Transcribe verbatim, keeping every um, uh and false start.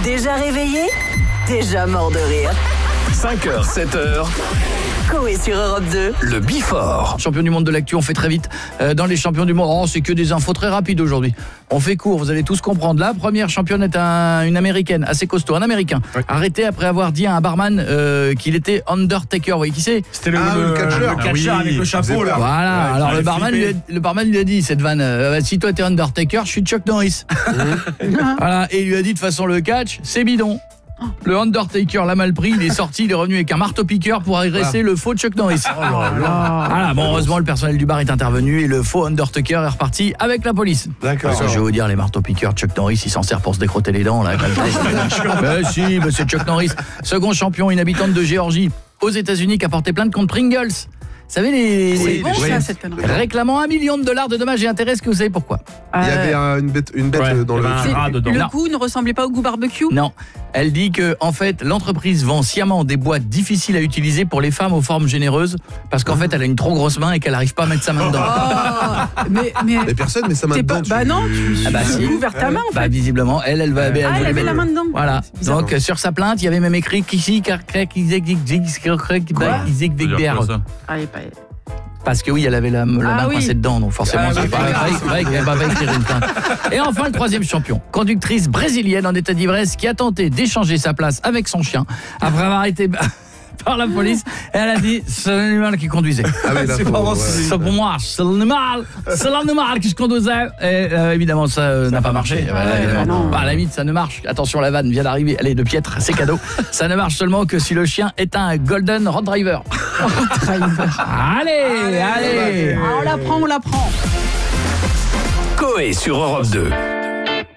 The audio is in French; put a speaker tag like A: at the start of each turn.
A: Déjà réveillé? Déjà mort de rire.
B: cinq heures, sept heures.
A: Coé sur Europe deux.
B: Le Before.
C: Champion du monde de l'actu, on fait très vite. Euh, dans les champions du monde, oh, c'est que des infos très rapides aujourd'hui. On fait court, vous allez tous comprendre. La première championne est un, une américaine, assez costaud, un américain. Oui. Arrêté après avoir dit à un barman euh, qu'il était Undertaker. Vous voyez qui c'est?
D: C'était le,
E: ah,
D: le,
E: le catcheur,
D: le catcheur ah, oui, avec le chapeau là.
C: Voilà,
D: ouais,
C: alors le barman, lui a, le barman lui a dit cette vanne, euh, si toi t'es Undertaker, je suis Chuck Norris. Voilà, et il lui a dit de façon le catch, c'est bidon. Le Undertaker l'a mal pris, il est sorti, il est revenu avec un marteau-piqueur pour agresser ah. le faux Chuck Norris. Oh là là. Voilà, bon, heureusement le personnel du bar est intervenu et le faux Undertaker est reparti avec la police. D'accord. Je vais vous dire, les marteaux-piqueurs, Chuck Norris, il s'en sert pour se décrotter les dents là. Mais si, mais c'est Chuck Norris. Second champion, une habitante de Géorgie aux États-Unis qui a porté plainte contre Pringles. Vous savez, les,
F: c'est
C: les
F: bon,
C: les,
F: ça, cette connerie.
C: Réclamant un million de dollars de dommages et intérêts, est-ce que vous savez pourquoi?
E: Il y avait un, une bête, une bête ouais, dans le...
F: Ah, le non. goût ne ressemblait pas au goût barbecue?
C: Non. Elle dit que en fait, l'entreprise vend sciemment des boîtes difficiles à utiliser pour les femmes aux formes généreuses parce qu'en mmh. fait, elle a une trop grosse main et qu'elle n'arrive pas à mettre sa main dedans.
F: Oh, mais, mais,
E: mais personne met sa main dedans.
F: Pas, bah non, tu
C: ah bah si.
F: ouvert ta main en fait.
C: Bah visiblement, elle, elle va...
F: Ah, elle, elle avait la main dedans.
C: Voilà. Donc, sur sa plainte, il y avait même écrit Kissy, Karkrek, Izek, Izek, Izek, Izek,
F: Allez, pas...
C: Parce que oui, elle avait la, la
F: ah
C: main
F: oui.
C: coincée dedans, donc forcément,
F: ah,
C: c'est pas elle va écrire une plainte. Et enfin, le troisième champion, conductrice brésilienne en état d'ivresse qui a tenté d'échanger sa place avec son chien après avoir été par la police. Et elle a dit, c'est l'animal qui conduisait. Ah oui, c'est pas ouais. C'est pour moi, c'est l'animal, c'est l'animal qui se conduisait. Et euh, évidemment, ça euh, n'a pas marché.
F: Ah, ouais,
C: bah,
F: non.
C: Bah, à la limite, ça ne marche. Attention, la vanne vient d'arriver, elle est de piètre, c'est cadeau. Ça ne marche seulement que si le chien est un Golden Retriever. Allez, allez, allez.
F: Ah, on la prend, on la prend.
B: Coé sur Europe deux.